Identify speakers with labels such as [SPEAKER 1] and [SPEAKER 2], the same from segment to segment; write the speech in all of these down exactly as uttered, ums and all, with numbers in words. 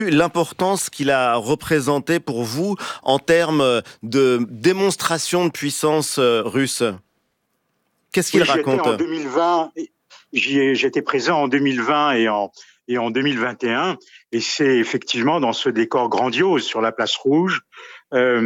[SPEAKER 1] l'importance qu'il a représenté pour vous en termes de démonstration de puissance russe? Qu'est-ce qu'il
[SPEAKER 2] oui,
[SPEAKER 1] raconte?
[SPEAKER 2] En deux mille vingt, j'y ai, j'étais présent en deux mille vingt et en, et en deux mille vingt et un, et c'est effectivement dans ce décor grandiose sur la place Rouge, euh,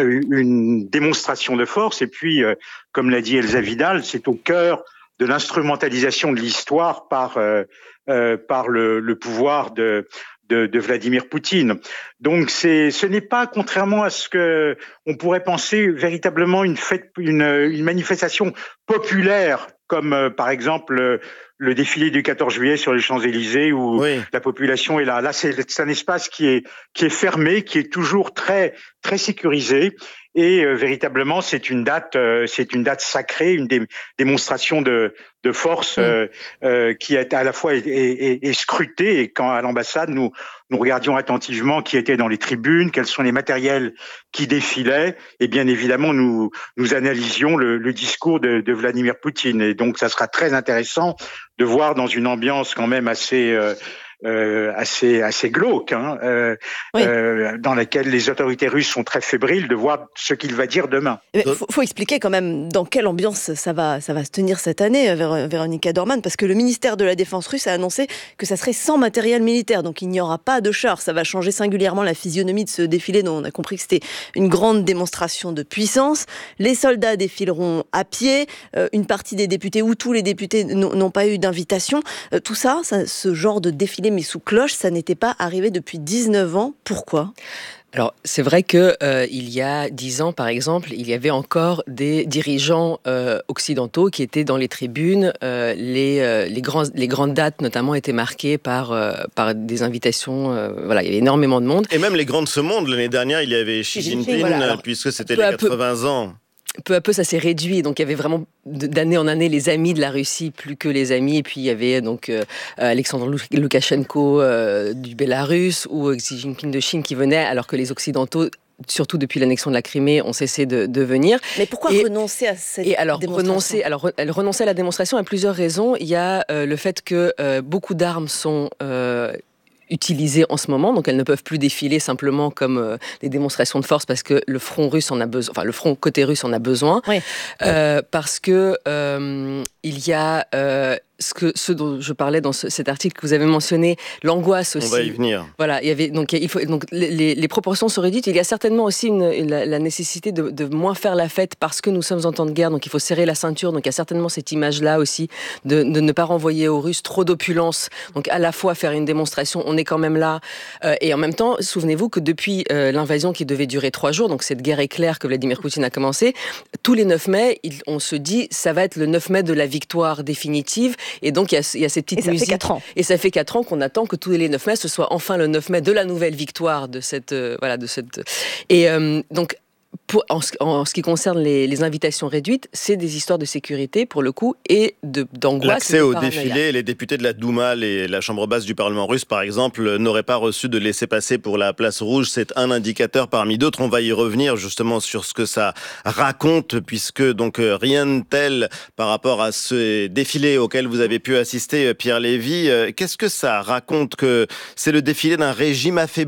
[SPEAKER 2] une démonstration de force. Et puis, euh, comme l'a dit Elsa Vidal, c'est au cœur de l'instrumentalisation de l'histoire par, euh, euh, par le, le pouvoir de, de, de Vladimir Poutine. Donc, c'est, ce n'est pas, contrairement à ce que on pourrait penser, véritablement une fête, une, une manifestation populaire, comme euh, par exemple euh, le défilé du quatorze juillet sur les Champs-Élysées où
[SPEAKER 1] Oui.
[SPEAKER 2] la population est là. Là, c'est, c'est un espace qui est qui est fermé, qui est toujours très très sécurisé. Et euh, véritablement, c'est une date, euh, c'est une date sacrée, une dé- démonstration de, de force euh, euh, qui est à la fois est, est, est scrutée. Et quand à l'ambassade, nous nous regardions attentivement qui était dans les tribunes, quels sont les matériels qui défilaient, et bien évidemment, nous nous analysions le, le discours de, de Vladimir Poutine. Et donc, ça sera très intéressant de voir dans une ambiance quand même assez euh, Euh, assez assez glauque, hein, euh, oui. euh, dans laquelle les autorités russes sont très fébriles de voir ce qu'il va dire demain.
[SPEAKER 3] Il faut, faut expliquer quand même dans quelle ambiance ça va ça va se tenir cette année, Véronica Dorman, parce que le ministère de la Défense russe a annoncé que ça serait sans matériel militaire, donc il n'y aura pas de chars. Ça va changer singulièrement la physionomie de ce défilé dont on a compris que c'était une grande démonstration de puissance. Les soldats défileront à pied, euh, une partie des députés ou tous les députés n'ont pas eu d'invitation. Euh, tout ça, ça, ce genre de défilé mais sous cloche, ça n'était pas arrivé depuis dix-neuf ans. Pourquoi ?
[SPEAKER 4] Alors, c'est vrai que euh, il y a dix ans, par exemple, il y avait encore des dirigeants euh, occidentaux qui étaient dans les tribunes. Euh, les, euh, les, grands, les grandes dates, notamment, étaient marquées par, euh, par des invitations. Euh, voilà, il y avait énormément de monde.
[SPEAKER 1] Et même les grands de ce monde. L'année dernière, il y avait Xi Jinping, voilà, alors, puisque c'était les quatre-vingts peu, ans.
[SPEAKER 4] Peu à peu, ça s'est réduit. Donc, il y avait vraiment d'année en année les amis de la Russie plus que les amis. Et puis, il y avait donc euh, Alexandre Loukachenko euh, du Bélarus ou Xi Jinping de Chine qui venait, alors que les Occidentaux, surtout depuis l'annexion de la Crimée, ont cessé de, de venir.
[SPEAKER 3] Mais pourquoi et, renoncer à cette
[SPEAKER 4] et alors,
[SPEAKER 3] démonstration
[SPEAKER 4] renoncer, alors, elle renonçait à la démonstration à plusieurs raisons. Il y a euh, le fait que euh, beaucoup d'armes sont Euh, utilisées en ce moment, donc elles ne peuvent plus défiler simplement comme euh, des démonstrations de force parce que le front russe en a besoin, enfin le front côté russe en a besoin, oui. euh, parce que euh, il y a euh, ce que ce dont je parlais dans ce, cet article que vous avez mentionné, l'angoisse aussi.
[SPEAKER 1] On va y venir.
[SPEAKER 4] Voilà, il y avait donc il faut donc les, les proportions sont réduites. Il y a certainement aussi une, une, la, la nécessité de, de moins faire la fête parce que nous sommes en temps de guerre, donc il faut serrer la ceinture. Donc il y a certainement cette image-là aussi de, de ne pas renvoyer aux Russes trop d'opulence. Donc à la fois faire une démonstration, on est quand même là, euh, et en même temps, souvenez-vous que depuis euh, l'invasion qui devait durer trois jours, donc cette guerre éclair que Vladimir Poutine a commencé, tous les neuf mai, il, on se dit ça va être le neuf mai de la victoire définitive. Et donc, il y a, il y a ces petites
[SPEAKER 3] et ça
[SPEAKER 4] musiques.
[SPEAKER 3] Fait quatre ans.
[SPEAKER 4] Et ça fait quatre ans qu'on attend que tous les neuf mai, ce soit enfin le neuf mai de la nouvelle victoire de cette, euh, voilà, de cette. Et euh, donc, pour, en, ce, en ce qui concerne les, les invitations réduites, c'est des histoires de sécurité pour le coup et de, d'angoisse.
[SPEAKER 1] L'accès au défilé, les députés de la Douma, les, la chambre basse du Parlement russe, par exemple, n'auraient pas reçu de laissez-passer pour la place rouge. C'est un indicateur parmi d'autres. On va y revenir justement sur ce que ça raconte, puisque donc rien de tel par rapport à ce défilé auquel vous avez pu assister, Pierre Lévy. Qu'est-ce que ça raconte, que c'est le défilé d'un régime affaibli ?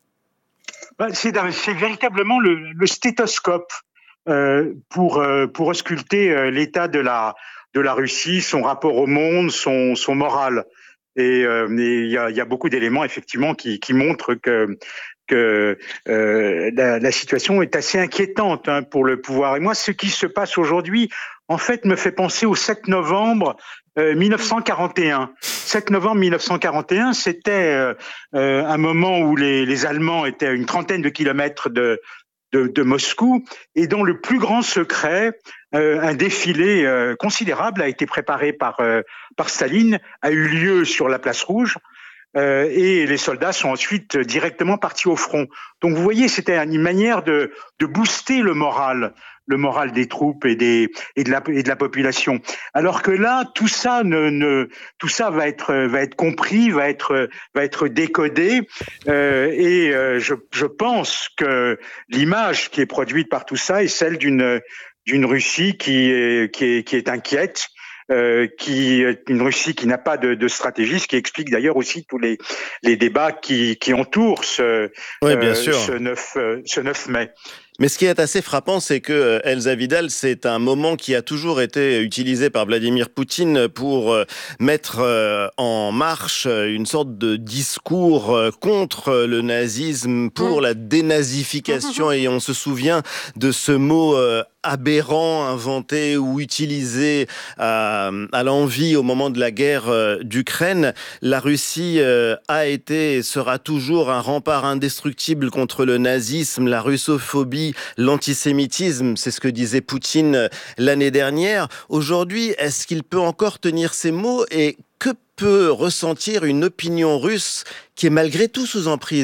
[SPEAKER 2] C'est, c'est véritablement le, le stéthoscope euh, pour euh, pour ausculter euh, l'état de la de la Russie, son rapport au monde, son son moral. Et euh, il y a il y a beaucoup d'éléments effectivement qui qui montrent que que euh, la, la situation est assez inquiétante hein, pour le pouvoir. Et moi, ce qui se passe aujourd'hui, en fait, me fait penser au sept novembre euh, mille neuf cent quarante et un. sept novembre mille neuf cent quarante et un, c'était euh, euh, un moment où les, les Allemands étaient à une trentaine de kilomètres de, de, de Moscou, et dans le plus grand secret, euh, un défilé euh, considérable a été préparé par, euh, par Staline, a eu lieu sur la place Rouge. Euh, et les soldats sont ensuite directement partis au front. Donc vous voyez, c'était une manière de, de booster le moral, le moral des troupes et, des, et, de la, et de la population. Alors que là, tout ça, ne, ne, tout ça va être, va être compris, va être, va être décodé. Euh, et euh, je, je pense que l'image qui est produite par tout ça est celle d'une, d'une Russie qui est, qui est, qui est inquiète, euh, qui une Russie qui n'a pas de, de stratégie, ce qui explique d'ailleurs aussi tous les, les débats qui, qui entourent ce,
[SPEAKER 1] Oui, bien
[SPEAKER 2] euh,
[SPEAKER 1] sûr.
[SPEAKER 2] ce, neuf, euh, ce neuf mai.
[SPEAKER 1] Mais ce qui est assez frappant, c'est que euh, Elsa Vidal, c'est un moment qui a toujours été utilisé par Vladimir Poutine pour euh, mettre euh, en marche euh, une sorte de discours euh, contre le nazisme, pour la dénazification. Et on se souvient de ce mot euh, aberrant, inventé ou utilisé à, à l'envi au moment de la guerre euh, d'Ukraine. La Russie euh, a été et sera toujours un rempart indestructible contre le nazisme, la russophobie, l'antisémitisme, c'est ce que disait Poutine l'année dernière. Aujourd'hui, est-ce qu'il peut encore tenir ces mots et que peut ressentir une opinion russe qui est malgré tout sous emprise ?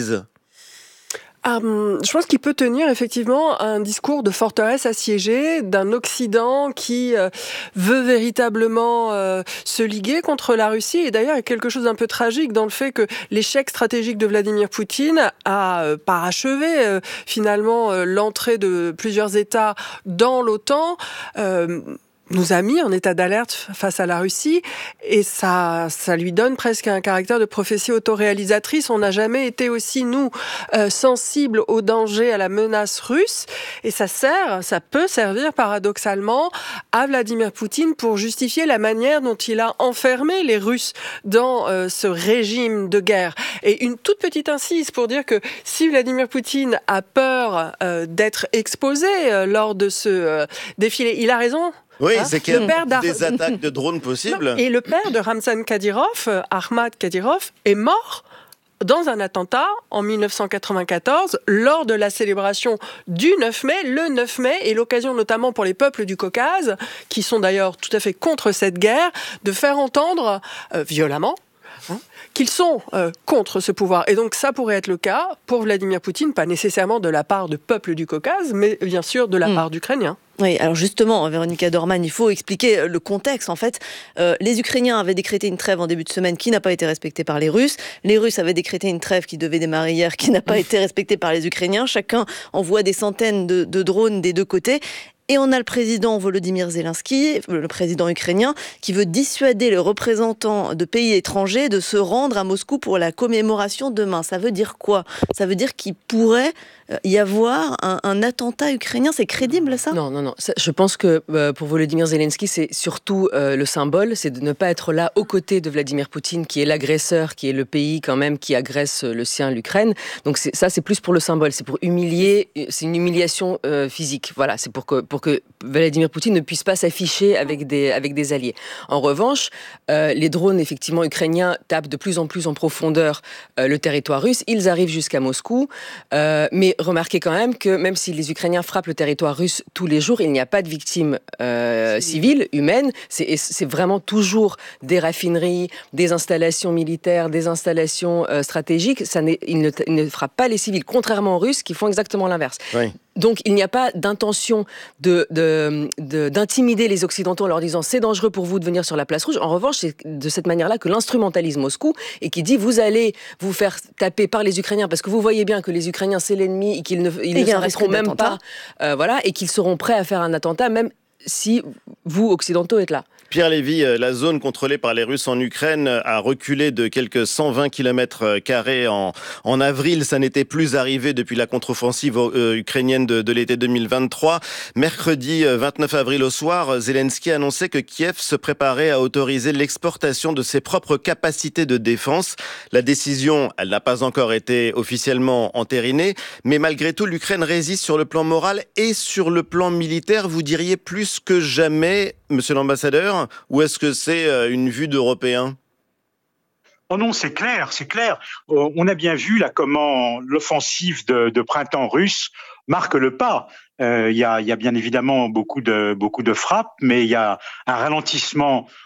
[SPEAKER 5] Um, je pense qu'il peut tenir effectivement un discours de forteresse assiégée, d'un Occident qui euh, veut véritablement euh, se liguer contre la Russie. Et d'ailleurs, il y a quelque chose d'un peu tragique dans le fait que l'échec stratégique de Vladimir Poutine a euh, parachevé euh, finalement euh, l'entrée de plusieurs États dans l'OTAN. Euh, nous a mis en état d'alerte face à la Russie et ça, ça lui donne presque un caractère de prophétie autoréalisatrice. On n'a jamais été aussi, nous, euh, sensibles au danger, à la menace russe et ça sert, ça peut servir paradoxalement à Vladimir Poutine pour justifier la manière dont il a enfermé les Russes dans euh, ce régime de guerre. Et une toute petite incise pour dire que si Vladimir Poutine a peur euh, d'être exposé euh, lors de ce euh, défilé, il a raison.
[SPEAKER 1] Oui,
[SPEAKER 5] Hein
[SPEAKER 1] c'est qu'il y a
[SPEAKER 5] le père
[SPEAKER 1] des attaques de drones possibles.
[SPEAKER 5] Non. Et le père de Ramzan Kadyrov, Ahmad Kadyrov, est mort dans un attentat en dix-neuf cent quatre-vingt-quatorze lors de la célébration du neuf mai. Le neuf mai est l'occasion notamment pour les peuples du Caucase, qui sont d'ailleurs tout à fait contre cette guerre, de faire entendre euh, violemment Hein, qu'ils sont euh, contre ce pouvoir. Et donc ça pourrait être le cas pour Vladimir Poutine, pas nécessairement de la part de peuples du Caucase, mais bien sûr de la mmh. part d'Ukrainiens.
[SPEAKER 3] Oui, alors justement, Véronica Dorman, il faut expliquer le contexte. En fait, euh, les Ukrainiens avaient décrété une trêve en début de semaine qui n'a pas été respectée par les Russes. Les Russes avaient décrété une trêve qui devait démarrer hier, qui n'a pas été respectée par les Ukrainiens. Chacun envoie des centaines de, de drones des deux côtés. Et on a le président Volodymyr Zelensky, le président ukrainien, qui veut dissuader les représentants de pays étrangers de se rendre à Moscou pour la commémoration demain. Ça veut dire quoi ? Ça veut dire qu'il pourrait y avoir un, un attentat ukrainien. C'est crédible, ça ?
[SPEAKER 4] Non, non, non. Ça, je pense que euh, pour Volodymyr Zelensky, c'est surtout euh, le symbole, c'est de ne pas être là aux côtés de Vladimir Poutine, qui est l'agresseur, qui est le pays quand même qui agresse le sien, l'Ukraine. Donc c'est, ça, c'est plus pour le symbole. C'est pour humilier, c'est une humiliation euh, physique. Voilà, c'est pour que, pour que Vladimir Poutine ne puisse pas s'afficher avec des, avec des alliés. En revanche, euh, les drones, effectivement, ukrainiens tapent de plus en plus en profondeur euh, le territoire russe. Ils arrivent jusqu'à Moscou, euh, mais remarquez quand même que même si les Ukrainiens frappent le territoire russe tous les jours, il n'y a pas de victimes euh, civiles, humaines. C'est, c'est vraiment toujours des raffineries, des installations militaires, des installations euh, stratégiques. Ça n'est, il, ne, il ne frappe pas les civils, contrairement aux Russes qui font exactement l'inverse. Oui. Donc il n'y a pas d'intention de, de, de, d'intimider les Occidentaux en leur disant c'est dangereux pour vous de venir sur la place rouge. En revanche, c'est de cette manière-là que l'instrumentalise Moscou et qui dit vous allez vous faire taper par les Ukrainiens parce que vous voyez bien que les Ukrainiens c'est l'ennemi et qu'ils ne, ils ne s'arrêteront même pas, euh, voilà, et qu'ils seront prêts à faire un attentat même si vous, Occidentaux, êtes là.
[SPEAKER 1] Pierre Lévy, la zone contrôlée par les Russes en Ukraine a reculé de quelques cent vingt kilomètres carrés en, en avril. Ça n'était plus arrivé depuis la contre-offensive euh, ukrainienne de, de l'été deux mille vingt-trois. Mercredi vingt-neuf avril au soir, Zelensky annonçait que Kiev se préparait à autoriser l'exportation de ses propres capacités de défense. La décision, elle n'a pas encore été officiellement entérinée, mais malgré tout, l'Ukraine résiste sur le plan moral et sur le plan militaire. Vous diriez plus que jamais, monsieur l'ambassadeur, ou est-ce que c'est une vue d'Européens ?
[SPEAKER 2] Oh non, c'est clair, c'est clair. On a bien vu là comment l'offensive de, de printemps russe marque le pas. Il euh, y, a, y a bien évidemment beaucoup de, beaucoup de frappes, mais il y a un ralentissement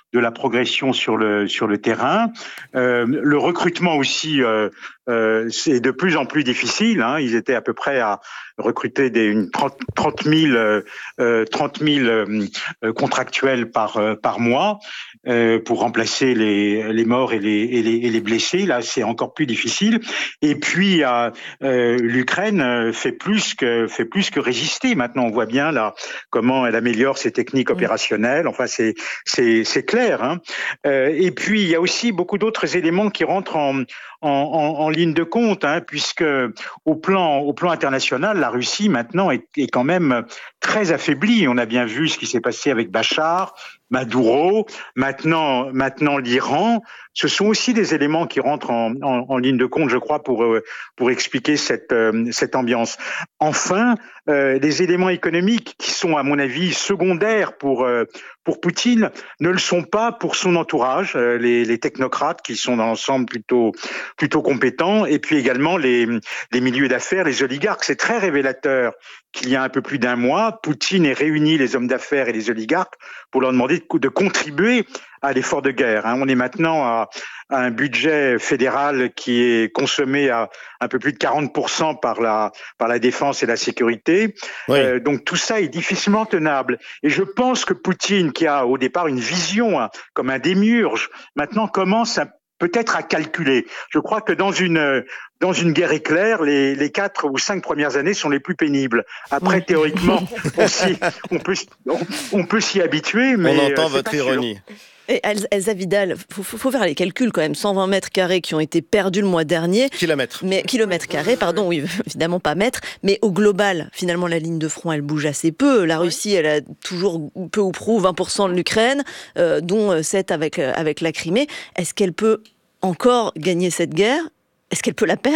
[SPEAKER 2] de la progression sur le sur le terrain. Euh, le recrutement aussi, euh, euh, c'est de plus en plus difficile. Hein. Ils étaient à peu près à recruter des une trente mille euh, trente mille euh, contractuels par euh, par mois euh, pour remplacer les les morts et les et les, et les blessés. Là, c'est encore plus difficile. Et puis euh, euh, l'Ukraine fait plus que fait plus que résister. Maintenant, on voit bien là comment elle améliore ses techniques opérationnelles. Enfin, c'est c'est c'est clair. Hein. Euh, et puis il y a aussi beaucoup d'autres éléments qui rentrent en En, en, en ligne de compte, hein, puisque au plan, au plan international, la Russie maintenant est, est quand même très affaiblie. On a bien vu ce qui s'est passé avec Bachar, Maduro, maintenant, maintenant l'Iran. Ce sont aussi des éléments qui rentrent en, en, en ligne de compte, je crois, pour pour expliquer cette cette ambiance. Enfin, euh, les éléments économiques qui sont, à mon avis, secondaires pour euh, pour Poutine ne le sont pas pour son entourage, euh, les, les technocrates qui sont dans l'ensemble plutôt plutôt compétents, et puis également les les milieux d'affaires, les oligarques. C'est très révélateur qu'il y a un peu plus d'un mois, Poutine ait réuni les hommes d'affaires et les oligarques pour leur demander de, de contribuer à l'effort de guerre. Hein. On est maintenant à, à un budget fédéral qui est consommé à un peu plus de quarante pour cent par la par la défense et la sécurité. Oui. Euh, donc tout ça est difficilement tenable. Et je pense que Poutine, qui a au départ une vision hein, comme un démiurge, maintenant commence à peut-être à calculer. Je crois que dans une dans une guerre éclair, les, les quatre ou cinq premières années sont les plus pénibles. Après, théoriquement, on, on peut on, on peut s'y habituer, mais
[SPEAKER 1] on entend
[SPEAKER 2] euh,
[SPEAKER 1] votre ironie.
[SPEAKER 3] Et Elsa Vidal, il faut, faut faire les calculs quand même. cent vingt mètres carrés qui ont été perdus le mois dernier.
[SPEAKER 1] Kilomètres.
[SPEAKER 3] Mais, kilomètres carrés, pardon, oui, évidemment pas mètres. Mais au global, finalement, la ligne de front, elle bouge assez peu. La Russie, elle a toujours peu ou prou vingt pour cent de l'Ukraine, euh, dont sept avec, avec la Crimée. Est-ce qu'elle peut encore gagner cette guerre ? Est-ce qu'elle peut la perdre ?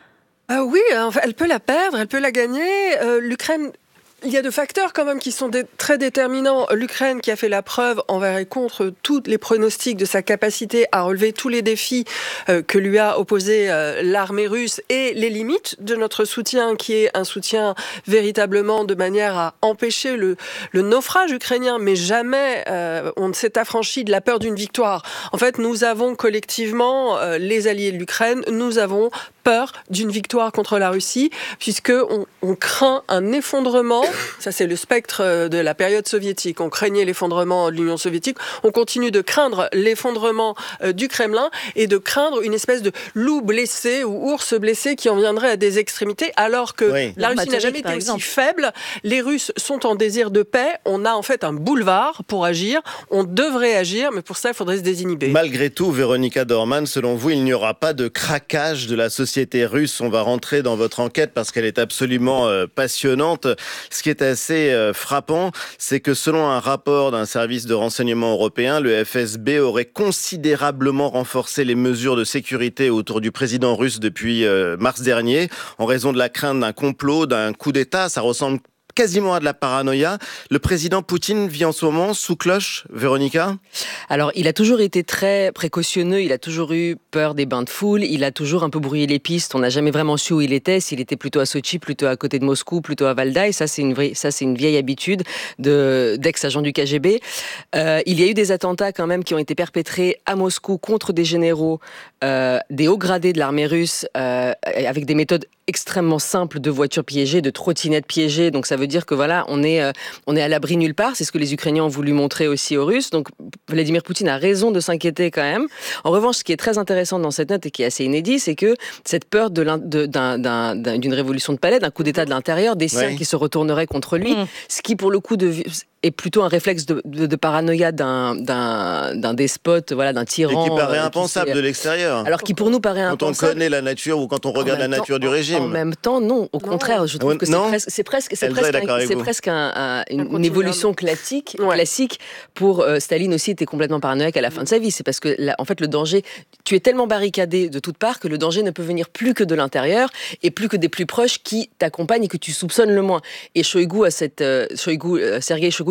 [SPEAKER 5] Ah oui, elle peut la perdre, elle peut la gagner. Euh, L'Ukraine... Il y a deux facteurs quand même qui sont dé- très déterminants. L'Ukraine qui a fait la preuve envers et contre tous les pronostics de sa capacité à relever tous les défis euh, que lui a opposé euh, l'armée russe et les limites de notre soutien qui est un soutien véritablement de manière à empêcher le, le naufrage ukrainien, mais jamais euh, on ne s'est affranchi de la peur d'une victoire. En fait, nous avons collectivement, euh, les alliés de l'Ukraine, nous avons peur d'une victoire contre la Russie, puisqu'on on craint un effondrement. Ça, c'est le spectre de la période soviétique. On craignait l'effondrement de l'Union soviétique. On continue de craindre l'effondrement du Kremlin et de craindre une espèce de loup blessé ou ours blessé qui en viendrait à des extrémités, alors que oui. la Russie n'a jamais été aussi exemple. faible. Les Russes sont en désir de paix. On a en fait un boulevard pour agir. On devrait agir, mais pour ça, il faudrait se désinhiber.
[SPEAKER 1] Malgré tout, Véronica Dorman, selon vous, il n'y aura pas de craquage de la société russe. On va rentrer dans votre enquête parce qu'elle est absolument euh, passionnante. Ce qui est assez euh, frappant, c'est que selon un rapport d'un service de renseignement européen, le F S B aurait considérablement renforcé les mesures de sécurité autour du président russe depuis euh, mars dernier, en raison de la crainte d'un complot, d'un coup d'État. Ça ressemble quasiment à de la paranoïa. Le président Poutine vit en ce moment sous cloche, Véronica ?
[SPEAKER 4] Alors, il a toujours été très précautionneux, il a toujours eu peur des bains de foule, il a toujours un peu brouillé les pistes, on n'a jamais vraiment su où il était, s'il était plutôt à Sochi, plutôt à côté de Moscou, plutôt à Valdaï, ça c'est une, vraie, ça, c'est une vieille habitude de, d'ex-agent du K G B. Euh, il y a eu des attentats quand même qui ont été perpétrés à Moscou contre des généraux, euh, des hauts gradés de l'armée russe, euh, avec des méthodes extrêmement simples de voitures piégées, de trottinettes piégées, donc ça veut dire que voilà, on est, euh, on est à l'abri nulle part, c'est ce que les Ukrainiens ont voulu montrer aussi aux Russes, donc Vladimir Poutine a raison de s'inquiéter quand même. En revanche, ce qui est très intéressant dans cette note et qui est assez inédit, c'est que cette peur de de, d'un, d'un, d'un, d'une révolution de palais, d'un coup d'État de l'intérieur, des siens oui. qui se retourneraient contre lui, mmh. ce qui pour le coup de, est plutôt un réflexe de, de, de paranoïa d'un, d'un, d'un despote, voilà, d'un tyran.
[SPEAKER 1] Et qui paraît
[SPEAKER 4] euh,
[SPEAKER 1] impensable
[SPEAKER 4] qui
[SPEAKER 1] de l'extérieur.
[SPEAKER 4] Alors qui pour nous paraît
[SPEAKER 1] quand
[SPEAKER 4] impensable.
[SPEAKER 1] Quand on connaît la nature ou quand on regarde la nature
[SPEAKER 4] temps,
[SPEAKER 1] du régime.
[SPEAKER 4] En même temps, non. Au
[SPEAKER 5] non.
[SPEAKER 4] contraire, je trouve
[SPEAKER 1] ouais,
[SPEAKER 4] que c'est presque, c'est presque, c'est presque, un, c'est presque un, un, une, une évolution classique, ouais. classique pour euh, Staline aussi était complètement paranoïaque à la fin de sa vie. C'est parce que, là, en fait, le danger, tu es tellement barricadé de toutes parts que le danger ne peut venir plus que de l'intérieur et plus que des plus proches qui t'accompagnent et que tu soupçonnes le moins. Et Shoigu a cette, euh, Shoigu, euh, Sergei Shoigu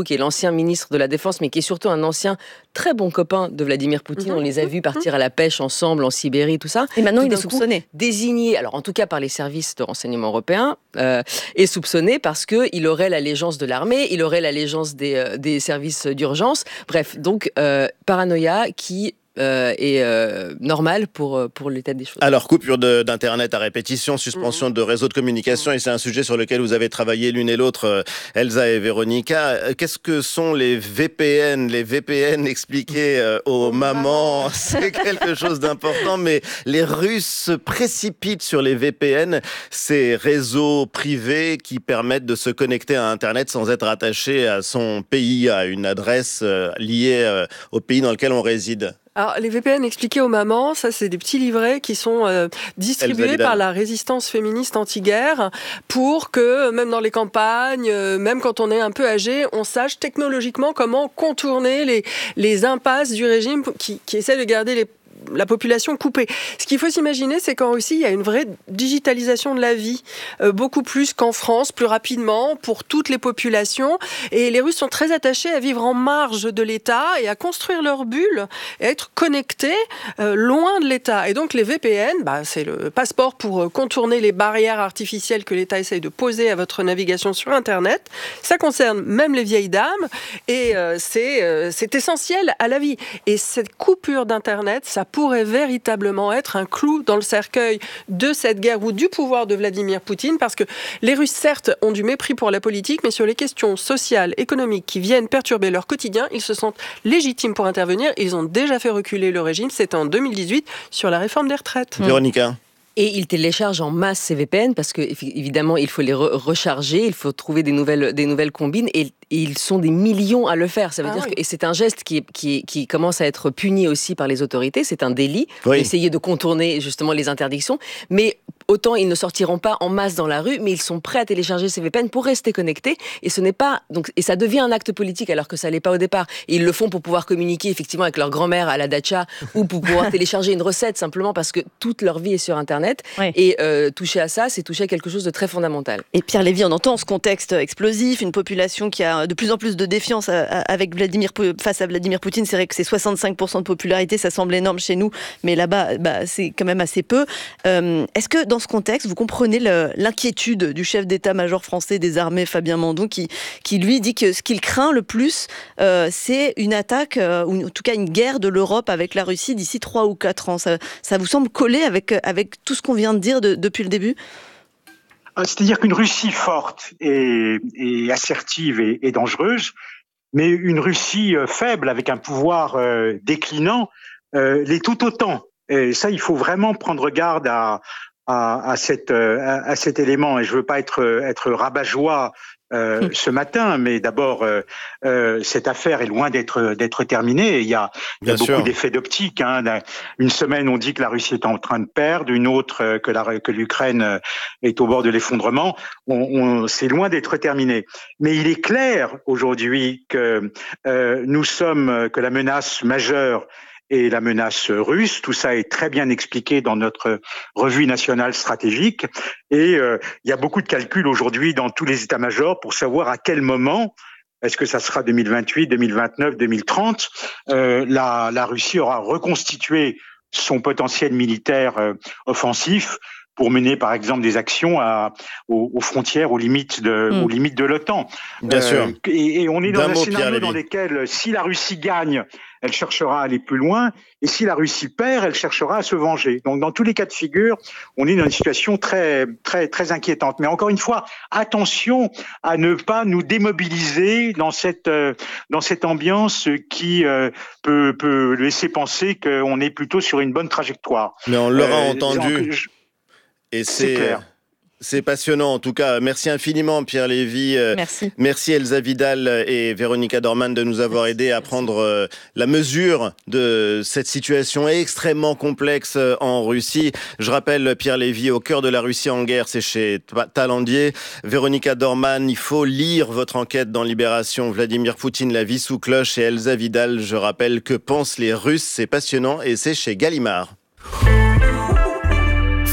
[SPEAKER 4] qui est l'ancien ministre de la Défense, mais qui est surtout un ancien très bon copain de Vladimir Poutine. Mmh. On les a vus partir à la pêche ensemble en Sibérie, tout ça.
[SPEAKER 3] Et maintenant,
[SPEAKER 4] tout
[SPEAKER 3] il est soupçonné.
[SPEAKER 4] Désigné, alors en tout cas par les services de renseignement européens, euh, est soupçonné parce qu'il aurait l'allégeance de l'armée, il aurait l'allégeance des, euh, des services d'urgence. Bref, donc euh, paranoïa qui... Euh, est euh, normal pour, pour l'état des choses.
[SPEAKER 1] Alors, coupure de, d'Internet à répétition, suspension mmh. de réseaux de communication, mmh. et c'est un sujet sur lequel vous avez travaillé l'une et l'autre, Elsa et Véronica. Qu'est-ce que sont les V P N ? Les V P N, expliqués euh, aux mamans, c'est quelque chose d'important, mais les Russes se précipitent sur les V P N, ces réseaux privés qui permettent de se connecter à Internet sans être attaché à son pays, à une adresse euh, liée euh, au pays dans lequel on réside.
[SPEAKER 5] Alors, les V P N expliqués aux mamans, ça, c'est des petits livrets qui sont euh, distribués par la résistance féministe anti-guerre pour que, même dans les campagnes, euh, même quand on est un peu âgé, on sache technologiquement comment contourner les, les impasses du régime qui, qui essaie de garder les la population coupée. Ce qu'il faut s'imaginer, c'est qu'en Russie, il y a une vraie digitalisation de la vie, euh, beaucoup plus qu'en France, plus rapidement, pour toutes les populations. Et les Russes sont très attachés à vivre en marge de l'État et à construire leur bulle et à être connectés euh, loin de l'État. Et donc les V P N, bah, c'est le passeport pour contourner les barrières artificielles que l'État essaye de poser à votre navigation sur Internet. Ça concerne même les vieilles dames et euh, c'est, euh, c'est essentiel à la vie. Et cette coupure d'Internet, ça pourrait véritablement être un clou dans le cercueil de cette guerre ou du pouvoir de Vladimir Poutine, parce que les Russes, certes, ont du mépris pour la politique, mais sur les questions sociales, économiques qui viennent perturber leur quotidien, ils se sentent légitimes pour intervenir. Ils ont déjà fait reculer le régime, c'était en deux mille dix-huit, sur la réforme des retraites.
[SPEAKER 1] Véronica.
[SPEAKER 4] Et ils téléchargent en masse ces V P N parce que évidemment il faut les re- recharger, il faut trouver des nouvelles des nouvelles combines et, et ils sont des millions à le faire. Ça veut ah dire oui. que et c'est un geste qui qui qui commence à être puni aussi par les autorités. C'est un délit oui. d'essayer de contourner justement les interdictions. Mais autant ils ne sortiront pas en masse dans la rue, mais ils sont prêts à télécharger ces V P N pour rester connectés. Et ce n'est pas donc et ça devient un acte politique alors que ça l'est pas au départ. Et ils le font pour pouvoir communiquer effectivement avec leur grand-mère à la dacha ou pour pouvoir télécharger une recette simplement parce que toute leur vie est sur Internet. Ouais. Et euh, toucher à ça, c'est toucher à quelque chose de très fondamental.
[SPEAKER 3] Et Pierre Lévy, on entend ce contexte explosif, une population qui a de plus en plus de défiance avec Vladimir, face à Vladimir Poutine. C'est vrai que c'est soixante-cinq pour cent de popularité, ça semble énorme chez nous, mais là-bas, bah, c'est quand même assez peu. Euh, est-ce que dans ce contexte, vous comprenez le, l'inquiétude du chef d'état-major français des armées, Fabien Mandon, qui, qui lui dit que ce qu'il craint le plus, euh, c'est une attaque, euh, ou en tout cas une guerre de l'Europe avec la Russie d'ici trois ou quatre ans. Ça, ça vous semble coller avec, avec tout ce qu'on vient de dire de, depuis le début ?
[SPEAKER 2] C'est-à-dire qu'une Russie forte et, et assertive et, et dangereuse, mais une Russie faible avec un pouvoir euh, déclinant, euh, l'est tout autant. Et ça, il faut vraiment prendre garde à, à, à, cette, à, à cet élément. Et je veux pas être, être rabat-joie Euh, ce matin, mais d'abord euh, euh, cette affaire est loin d'être d'être terminée. Il y a, il y a beaucoup sûr. d'effets d'optique. Hein. Une semaine, on dit que la Russie est en train de perdre, une autre que la que l'Ukraine est au bord de l'effondrement. On, on, c'est loin d'être terminé. Mais il est clair aujourd'hui que euh, nous sommes que la menace majeure et la menace russe, tout ça est très bien expliqué dans notre revue nationale stratégique. Et euh, il y a beaucoup de calculs aujourd'hui dans tous les états-majors pour savoir à quel moment, est-ce que ça sera deux mille vingt-huit, deux mille vingt-neuf, deux mille trente, euh, la, la Russie aura reconstitué son potentiel militaire euh, offensif pour mener, par exemple, des actions à, aux, aux frontières, aux limites de, mmh. aux limites de l'OTAN.
[SPEAKER 1] Bien euh, sûr.
[SPEAKER 2] Et, et on est dans un scénario dans lequel, si la Russie gagne, elle cherchera à aller plus loin, et si la Russie perd, elle cherchera à se venger. Donc, dans tous les cas de figure, on est dans une situation très, très, très inquiétante. Mais encore une fois, attention à ne pas nous démobiliser dans cette, euh, dans cette ambiance qui euh, peut, peut laisser penser qu'on est plutôt sur une bonne trajectoire.
[SPEAKER 1] Mais on l'aura euh, entendu.
[SPEAKER 2] Je...
[SPEAKER 1] Et c'est, c'est clair. C'est passionnant en tout cas. Merci infiniment Pierre Lévy.
[SPEAKER 3] Merci.
[SPEAKER 1] Merci Elsa Vidal et Véronica Dorman de nous avoir aidés à prendre la mesure de cette situation extrêmement complexe en Russie. Je rappelle Pierre Lévy, Au cœur de la Russie en guerre, c'est chez Talandier. Véronica Dorman, il faut lire votre enquête dans Libération. Vladimir Poutine, la vie sous cloche. Et Elsa Vidal, je rappelle Que pensent les Russes. C'est passionnant et c'est chez Gallimard.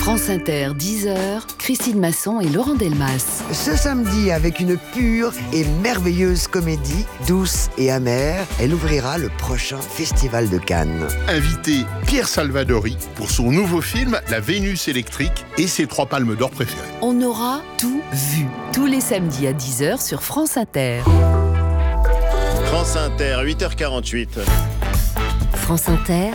[SPEAKER 6] France Inter, dix heures, Christine Masson et Laurent Delmas.
[SPEAKER 7] Ce samedi, avec une pure et merveilleuse comédie, douce et amère, elle ouvrira le prochain Festival de Cannes.
[SPEAKER 8] Invité Pierre Salvadori pour son nouveau film La Vénus électrique et ses trois palmes d'or préférées.
[SPEAKER 6] On aura tout vu, tous les samedis à dix heures sur France Inter.
[SPEAKER 1] France Inter, huit heures quarante-huit.
[SPEAKER 9] France Inter,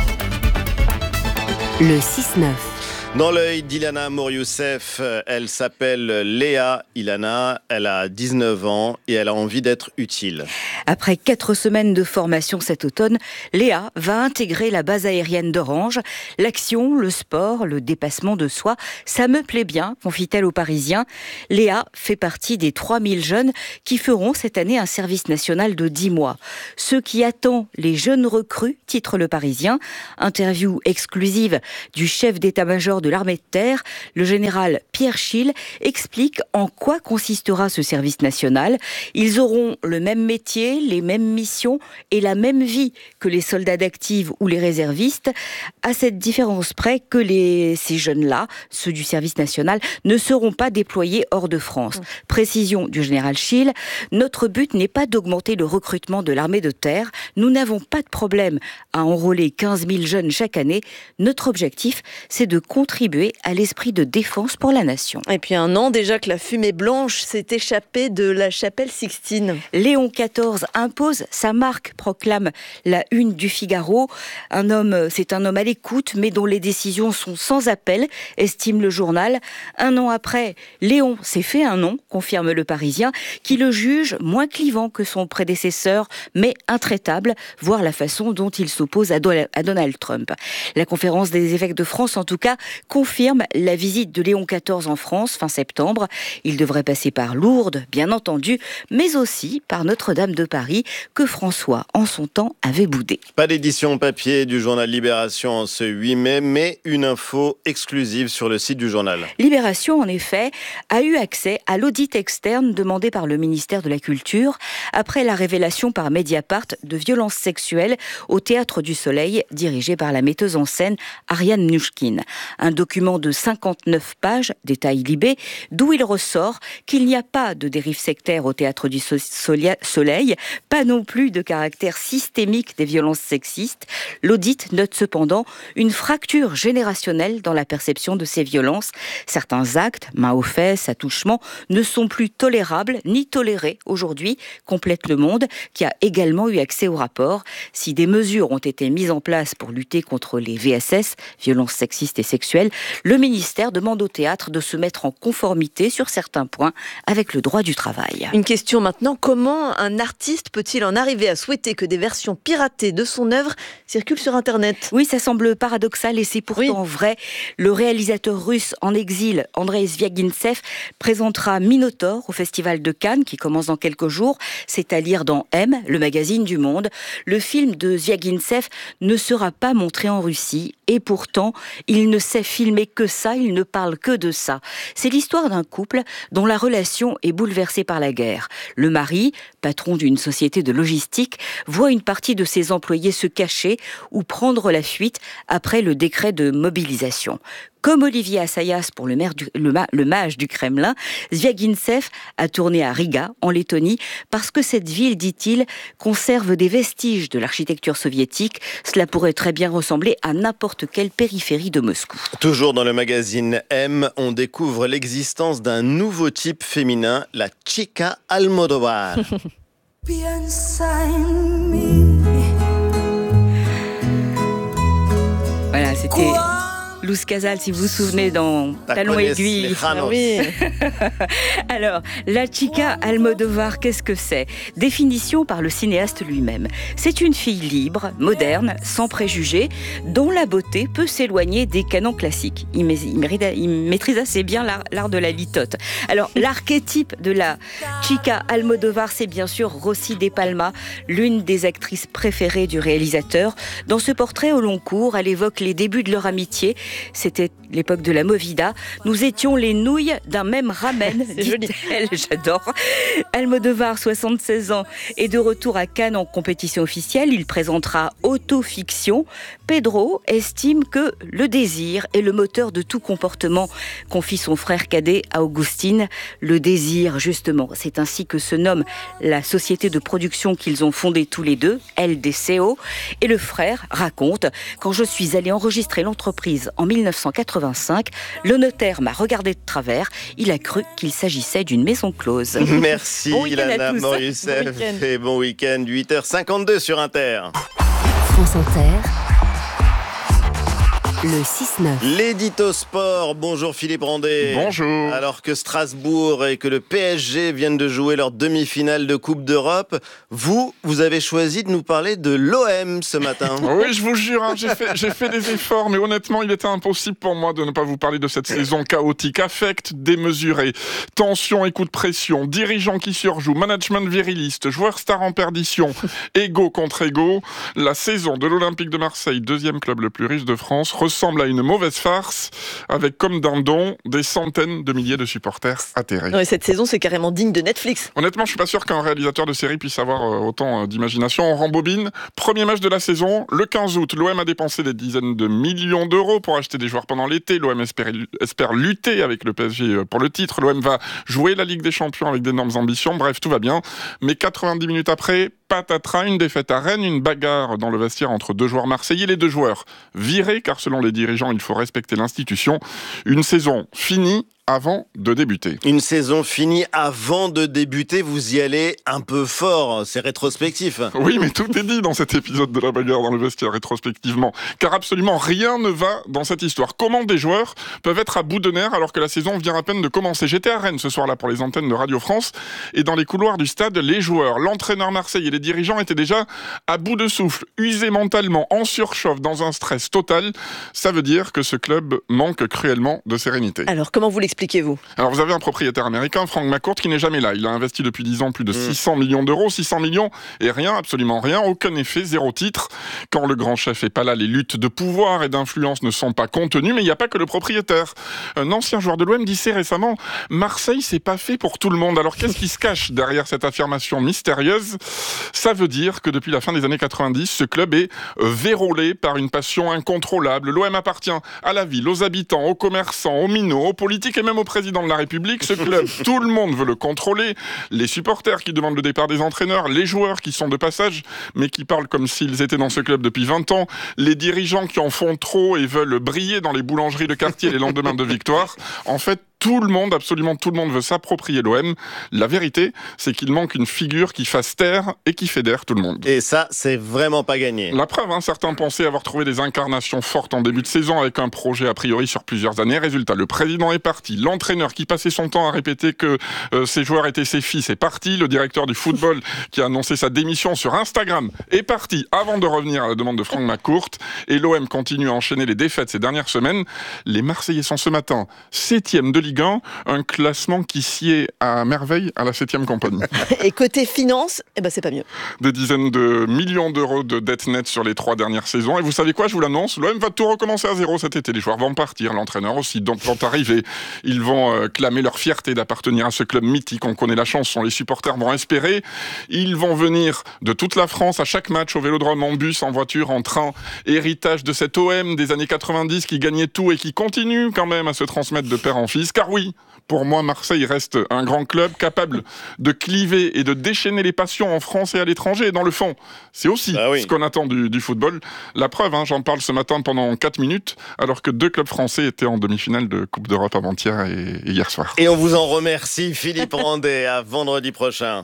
[SPEAKER 9] le six neuf.
[SPEAKER 1] Dans l'œil d'Ilana Mour-Youssef, elle s'appelle Léa Ilana, elle a dix-neuf ans et elle a envie d'être utile.
[SPEAKER 10] Après quatre semaines de formation cet automne, Léa va intégrer la base aérienne d'Orange. L'action, le sport, le dépassement de soi, ça me plaît bien, confie-t-elle aux Parisiens. Léa fait partie des trois mille jeunes qui feront cette année un service national de dix mois. Ce qui attend les jeunes recrues, titre Le Parisien. Interview exclusive du chef d'état-major de l'armée de terre, le général Pierre Schill, explique en quoi consistera ce service national. Ils auront le même métier, les mêmes missions et la même vie que les soldats d'active ou les réservistes, à cette différence près que les, ces jeunes-là, ceux du service national, ne seront pas déployés hors de France. Précision du général Schill, notre but n'est pas d'augmenter le recrutement de l'armée de terre. Nous n'avons pas de problème à enrôler quinze mille jeunes chaque année. Notre objectif, c'est de contribuer à l'esprit de défense pour la nation.
[SPEAKER 3] Et puis un an déjà que la fumée blanche s'est échappée de la chapelle Sixtine.
[SPEAKER 10] Léon quatorze impose sa marque, proclame la une du Figaro. Un homme, c'est un homme à l'écoute, mais dont les décisions sont sans appel, estime le journal. Un an après, Léon s'est fait un nom, confirme Le Parisien, qui le juge moins clivant que son prédécesseur, mais intraitable, voire la façon dont il s'oppose à Donald Trump. La conférence des évêques de France, en tout cas, confirme la visite de Léon quatorze en France fin septembre. Il devrait passer par Lourdes, bien entendu, mais aussi par Notre-Dame de Paris, que François, en son temps, avait boudé.
[SPEAKER 1] Pas d'édition papier du journal Libération en ce huit mai, mais une info exclusive sur le site du journal.
[SPEAKER 10] Libération, en effet, a eu accès à l'audit externe demandé par le ministère de la Culture après la révélation par Mediapart de violences sexuelles au Théâtre du Soleil, dirigé par la metteuse en scène Ariane Mnouchkine. Un document de cinquante-neuf pages, détail Libé, d'où il ressort qu'il n'y a pas de dérive sectaire au Théâtre du Soleil, pas non plus de caractère systémique des violences sexistes. L'audit note cependant une fracture générationnelle dans la perception de ces violences. Certains actes, mains aux fesses, attouchements, ne sont plus tolérables ni tolérés aujourd'hui, complète Le Monde, qui a également eu accès au rapport. Si des mesures ont été mises en place pour lutter contre les V S S, violences sexistes et sexuelles, le ministère demande au théâtre de se mettre en conformité sur certains points avec le droit du travail.
[SPEAKER 3] Une question maintenant, comment un artiste peut-il en arriver à souhaiter que des versions piratées de son œuvre circulent sur Internet ?
[SPEAKER 10] Oui, ça semble paradoxal et c'est pourtant oui. vrai. Le réalisateur russe en exil, Andrei Zvyagintsev, présentera Minotaure au Festival de Cannes qui commence dans quelques jours. C'est à lire dans M, le magazine du Monde. Le film de Zvyagintsev ne sera pas montré en Russie et pourtant, il ne sait filmer que ça, il ne parle que de ça. C'est l'histoire d'un couple dont la relation est bouleversée par la guerre. Le mari, patron d'une société de logistique, voit une partie de ses employés se cacher ou prendre la fuite après le décret de mobilisation. Comme Olivier Assayas pour le, maire du, le, le mage du Kremlin, Zvyagintsev a tourné à Riga, en Lettonie, parce que cette ville, dit-il, conserve des vestiges de l'architecture soviétique. Cela pourrait très bien ressembler à n'importe quelle périphérie de Moscou.
[SPEAKER 1] Toujours dans le magazine M, on découvre l'existence d'un nouveau type féminin, la Chica Almodovar.
[SPEAKER 10] Voilà, c'était Luz Casal, si vous vous souvenez, dans Talons aiguilles.
[SPEAKER 1] Oui.
[SPEAKER 10] Alors, la Chica Almodovar, qu'est-ce que c'est ? Définition par le cinéaste lui-même. C'est une fille libre, moderne, sans préjugés, dont la beauté peut s'éloigner des canons classiques. Il, il, mérite, il maîtrise assez bien l'art, l'art de la litote. Alors, l'archétype de la Chica Almodovar, c'est bien sûr Rosy de Palma, l'une des actrices préférées du réalisateur. Dans ce portrait au long cours, elle évoque les débuts de leur amitié. C'était l'époque de la Movida. Nous étions les nouilles d'un même ramen, dit-elle. J'adore. Almodovar, soixante-seize ans, est de retour à Cannes en compétition officielle. Il présentera Autofiction. Pedro estime que le désir est le moteur de tout comportement, confie son frère cadet à Augustine. Le désir, justement, c'est ainsi que se nomme la société de production qu'ils ont fondée tous les deux, L D C O. Et le frère raconte: quand je suis allé enregistrer l'entreprise en mille neuf cent quatre-vingt-cinq, le notaire m'a regardé de travers. Il a cru qu'il s'agissait d'une maison close.
[SPEAKER 1] Merci
[SPEAKER 10] bon
[SPEAKER 1] Ilana Morisseff bon et bon week-end. huit heures cinquante-deux sur Inter.
[SPEAKER 9] France Inter. Le six neuf.
[SPEAKER 1] L'édito sport. Bonjour Philippe Randet.
[SPEAKER 8] Bonjour.
[SPEAKER 1] Alors que Strasbourg et que le P S G viennent de jouer leur demi-finale de Coupe d'Europe, vous, vous avez choisi de nous parler de l'O M ce matin.
[SPEAKER 11] Oui, je vous jure, hein, j'ai, fait, j'ai fait des efforts, mais honnêtement, il était impossible pour moi de ne pas vous parler de cette saison chaotique, affect démesuré, tension et coup de pression, dirigeants qui surjouent, management viriliste, joueurs stars en perdition, égo contre égo. La saison de l'Olympique de Marseille, deuxième club le plus riche de France, ressemble à une mauvaise farce, avec comme dindon des centaines de milliers de supporters atterrés.
[SPEAKER 3] Ouais, cette saison, c'est carrément digne de Netflix.
[SPEAKER 11] Honnêtement, je suis pas sûr qu'un réalisateur de série puisse avoir autant d'imagination. On rembobine. Premier match de la saison, le quinze août. L'O M a dépensé des dizaines de millions d'euros pour acheter des joueurs pendant l'été. L'O M espère, espère lutter avec le P S G pour le titre. L'O M va jouer la Ligue des Champions avec d'énormes ambitions. Bref, tout va bien. Mais quatre-vingt-dix minutes après, patatras, une défaite à Rennes, une bagarre dans le vestiaire entre deux joueurs marseillais. Les deux joueurs virés, car selon les dirigeants, il faut respecter l'institution. Une saison finie avant de débuter.
[SPEAKER 1] Une saison finie avant de débuter, vous y allez un peu fort, c'est rétrospectif.
[SPEAKER 11] Oui, mais tout est dit dans cet épisode de la bagarre dans le vestiaire rétrospectivement, car absolument rien ne va dans cette histoire. Comment des joueurs peuvent être à bout de nerfs alors que la saison vient à peine de commencer? J'étais à Rennes ce soir-là pour les antennes de Radio France, et dans les couloirs du stade, les joueurs, l'entraîneur marseillais et les dirigeants étaient déjà à bout de souffle, usés mentalement, en surchauffe, dans un stress total. Ça veut dire que ce club manque cruellement de sérénité.
[SPEAKER 3] Alors, comment vous l'expliquez? Expliquez-vous.
[SPEAKER 11] Alors vous avez un propriétaire américain, Frank McCourt, qui n'est jamais là. Il a investi depuis dix ans plus de six cents millions d'euros. six cents millions et rien, absolument rien, aucun effet, zéro titre. Quand le grand chef est pas là, les luttes de pouvoir et d'influence ne sont pas contenues, mais il n'y a pas que le propriétaire. Un ancien joueur de l'O M disait récemment: Marseille, c'est pas fait pour tout le monde. Alors qu'est-ce qui se cache derrière cette affirmation mystérieuse? Ça veut dire que depuis la fin des années quatre-vingt-dix, ce club est vérolé par une passion incontrôlable. L'O M appartient à la ville, aux habitants, aux commerçants, aux minots, aux politiques et même au président de la République. Ce club, tout le monde veut le contrôler. Les supporters qui demandent le départ des entraîneurs, les joueurs qui sont de passage, mais qui parlent comme s'ils étaient dans ce club depuis vingt ans, les dirigeants qui en font trop et veulent briller dans les boulangeries de quartier les lendemains de victoire. En fait, tout le monde, absolument tout le monde veut s'approprier l'O M. La vérité, c'est qu'il manque une figure qui fasse taire et qui fédère tout le monde.
[SPEAKER 1] Et ça, c'est vraiment pas gagné.
[SPEAKER 11] La preuve, hein, certains pensaient avoir trouvé des incarnations fortes en début de saison avec un projet a priori sur plusieurs années. Résultat, le président est parti. L'entraîneur qui passait son temps à répéter que euh, ses joueurs étaient ses fils est parti. Le directeur du football qui a annoncé sa démission sur Instagram est parti avant de revenir à la demande de Frank McCourt. Et l'O M continue à enchaîner les défaites ces dernières semaines. Les Marseillais sont ce matin septième de Ligue un, un classement qui sied à merveille à la septième compagnie.
[SPEAKER 3] Et côté finance, eh ben c'est pas mieux.
[SPEAKER 11] Des dizaines de millions d'euros de dettes nettes sur les trois dernières saisons. Et vous savez quoi, je vous l'annonce, l'O M va tout recommencer à zéro cet été. Les joueurs vont partir, l'entraîneur aussi, donc vont arriver. Ils vont euh, clamer leur fierté d'appartenir à ce club mythique. On connaît la chanson, les supporters vont espérer. Ils vont venir de toute la France à chaque match, au Vélodrome, en bus, en voiture, en train. Héritage de cet O M des années quatre-vingt-dix qui gagnait tout et qui continue quand même à se transmettre de père en fils. Car oui, pour moi, Marseille reste un grand club capable de cliver et de déchaîner les passions en France et à l'étranger. Et dans le fond, c'est aussi ah oui. ce qu'on attend du, du football. La preuve, hein, j'en parle ce matin pendant quatre minutes, alors que deux clubs français étaient en demi-finale de Coupe d'Europe avant-hier et, et hier soir.
[SPEAKER 1] Et on vous en remercie, Philippe Randet. À vendredi prochain.